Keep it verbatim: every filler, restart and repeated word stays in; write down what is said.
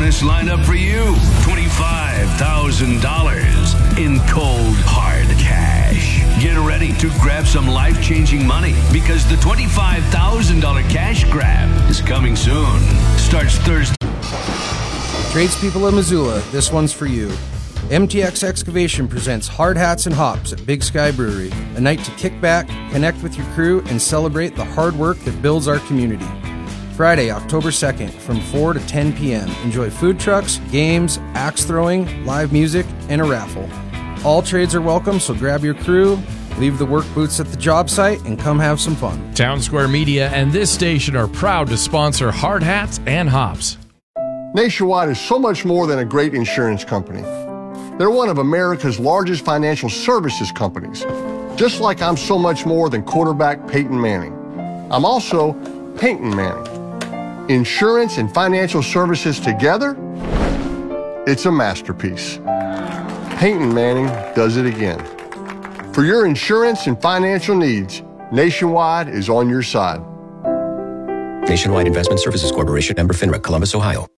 bonus lineup for you. twenty-five thousand dollars in cold, hard cash. Get ready to grab some life-changing money because the twenty-five thousand dollars cash grab is coming soon. Starts Thursday. Tradespeople of Missoula, this one's for you. M T X Excavation presents Hard Hats and Hops at Big Sky Brewery, a night to kick back, connect with your crew, and celebrate the hard work that builds our community. Friday, October second, from four to ten p.m. Enjoy food trucks, games, axe throwing, live music, and a raffle. All trades are welcome, so grab your crew, leave the work boots at the job site, and come have some fun. Town Square Media and this station are proud to sponsor Hard Hats and Hops. Nationwide is so much more than a great insurance company. They're one of America's largest financial services companies, just like I'm so much more than quarterback Peyton Manning. I'm also Peyton Manning. Insurance and financial services together, it's a masterpiece. Peyton Manning does it again. For your insurance and financial needs, Nationwide is on your side. Nationwide Investment Services Corporation, member FINRA, Columbus, Ohio.